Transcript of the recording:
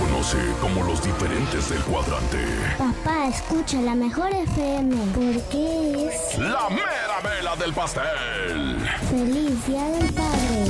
conoce como los diferentes del cuadrante. Papá, escucha la mejor FM porque es La mera vela del pastel. Feliz Día del Padre.